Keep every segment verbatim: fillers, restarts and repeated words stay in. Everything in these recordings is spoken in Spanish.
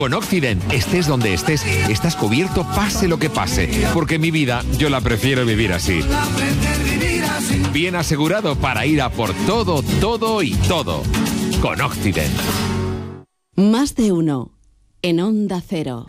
Con Occident, estés donde estés, estás cubierto pase lo que pase, porque mi vida yo la prefiero vivir así. Bien asegurado para ir a por todo, todo y todo. Con Occident. Más de uno en Onda Cero.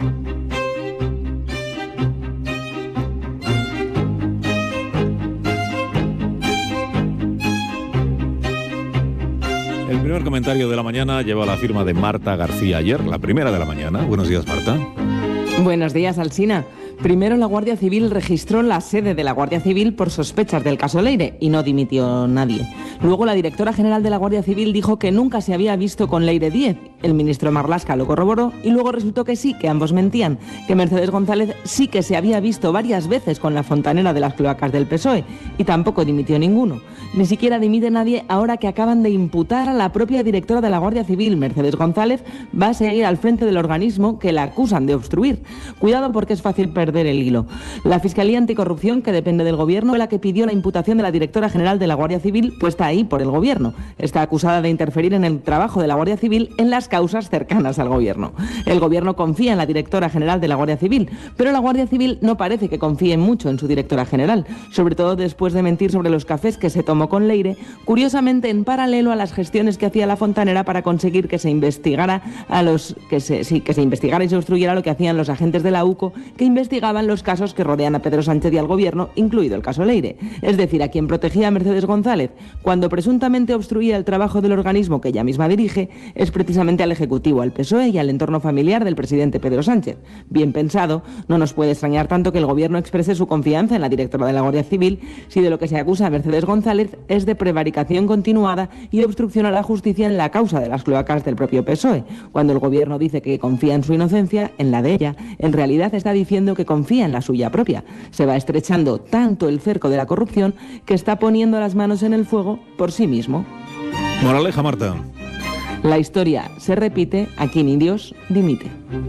El primer comentario de la mañana lleva la firma de Marta García Ayer, la primera de la mañana. Buenos días, Marta. Buenos días, Alsina. Primero, la Guardia Civil registró la sede de la Guardia Civil por sospechas del caso Leire y no dimitió nadie. Luego, la directora general de la Guardia Civil dijo que nunca se había visto con Leire Díez. El ministro Marlaska lo corroboró y luego resultó que sí, que ambos mentían, que Mercedes González sí que se había visto varias veces con la fontanera de las cloacas del P S O E y tampoco dimitió ninguno. Ni siquiera dimite nadie ahora que acaban de imputar a la propia directora de la Guardia Civil. Mercedes González va a seguir al frente del organismo que la acusan de obstruir. Cuidado, porque es fácil perder el hilo. La Fiscalía Anticorrupción, que depende del Gobierno, fue la que pidió la imputación de la directora general de la Guardia Civil, puesta ahí por el Gobierno. Está acusada de interferir en el trabajo de la Guardia Civil en las causas cercanas al Gobierno. El Gobierno confía en la directora general de la Guardia Civil, pero la Guardia Civil no parece que confíe mucho en su directora general, sobre todo después de mentir sobre los cafés que se tomó con Leire, curiosamente en paralelo a las gestiones que hacía la fontanera para conseguir que se investigara a los que se, sí, que se investigara y se obstruyera lo que hacían los agentes de la U C O que investigaban los casos que rodean a Pedro Sánchez y al Gobierno, incluido el caso Leire. Es decir, a quien protegía a Mercedes González cuando presuntamente obstruía el trabajo del organismo que ella misma dirige es precisamente al Ejecutivo, al P S O E y al entorno familiar del presidente Pedro Sánchez. Bien pensado, no nos puede extrañar tanto que el Gobierno exprese su confianza en la directora de la Guardia Civil si de lo que se acusa a Mercedes González es de prevaricación continuada y de obstrucción a la justicia en la causa de las cloacas del propio P S O E. Cuando el Gobierno dice que confía en su inocencia, en la de ella, en realidad está diciendo que confía en la suya propia. Se va estrechando tanto el cerco de la corrupción que está poniendo las manos en el fuego por sí mismo. Moraleja, Marta. La historia se repite, aquí ni Dios dimite.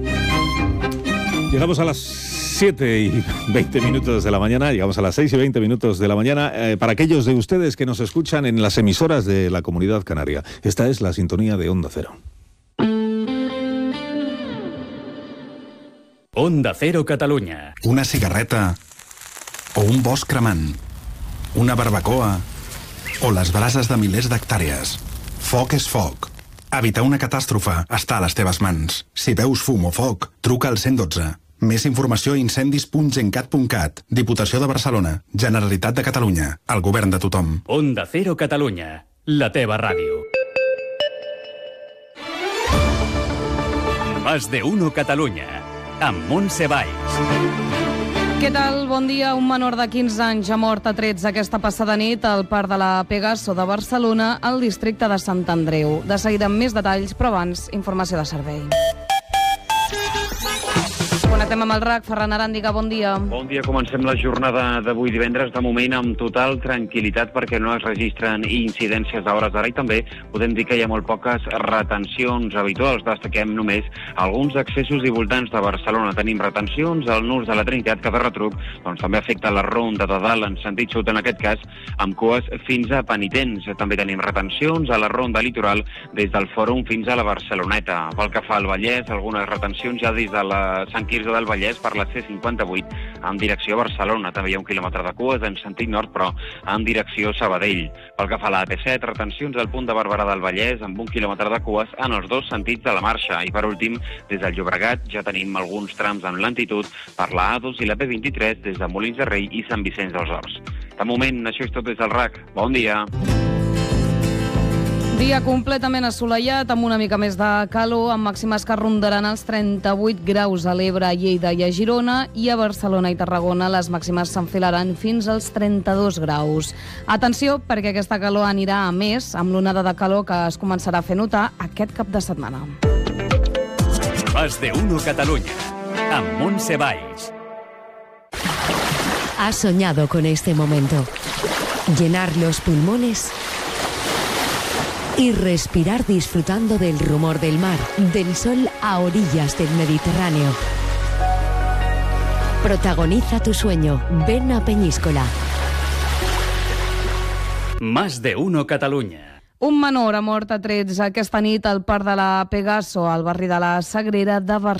Llegamos a las siete y veinte minutos de la mañana, llegamos a las seis y veinte minutos de la mañana. Eh, para aquellos de ustedes que nos escuchan en las emisoras de la Comunidad Canaria, esta es la sintonía de Onda Cero. Onda Cero Catalunya. Una cigarreta o un bosc cremant, una barbacoa o les brases de milers d'hectàrees. Foc és foc. Evitar una catàstrofe està a les teves mans. Si veus fum o foc, truca al cent dotze. Més informació a incendis punt gencat punt cat. Diputació de Barcelona. Generalitat de Catalunya. El govern de tothom. Onda Cero Catalunya. La teva ràdio. Más de uno Catalunya. Amb Montse Valls. Què tal? Bon dia. Un menor de quinze anys ha mort a trets aquesta passada nit al Parc de la Pegaso de Barcelona, al districte de Sant Andreu. De seguida amb més detalls, però abans, informació de servei. Connectem amb el R A C. Ferran Aràndiga, bon dia. Bon dia. Comencem la jornada d'avui divendres, de moment amb total tranquil·litat perquè no es registren incidències d'hores d'ara i també podem dir que hi ha molt poques retencions habituals. Destaquem només alguns accessos i voltants de Barcelona. Tenim retencions al Nus de la Trinitat, que de retruc doncs, també afecta la ronda de dalt en sentit sud, en aquest cas amb cues fins a Penitents. També tenim retencions a la ronda litoral des del Fòrum fins a la Barceloneta. Pel que fa al Vallès, algunes retencions ja des de la Sant Quirze del Vallès per la C cinquanta-vuit en direcció a Barcelona. També hi ha un quilòmetre de cues en sentit nord, però en direcció a Sabadell. Pel que fa a la A P set, retencions al punt de Barberà del Vallès amb un quilòmetre de cues en els dos sentits de la marxa. I per últim, des del Llobregat ja tenim alguns trams en lentitud per la A dos i la P vint-i-tres des de Molins de Rei i Sant Vicenç dels Horts. De moment, això és tot des del R A C. Bon dia. Dia completament assolellat, amb una mica més de calor, amb màximes que rondaran els trenta-vuit graus a l'Ebre, a Lleida i a Girona, i a Barcelona i Tarragona les màximes s'enfilaran fins als trenta-dos graus. Atenció, perquè aquesta calor anirà a més, amb l'onada de calor que es començarà a fer notar aquest cap de setmana. Más de uno Catalunya, amb Montse Valls. Has soñado con este momento. Llenar los pulmones y respirar disfrutando del rumor del mar, del sol a orillas del Mediterráneo. Protagoniza tu sueño. Ven a Peñíscola. Más de uno Catalunya. Un menor ha mort a trets aquesta nit al Parc de la Pegaso, al barri de la Sagrera de Barcelona.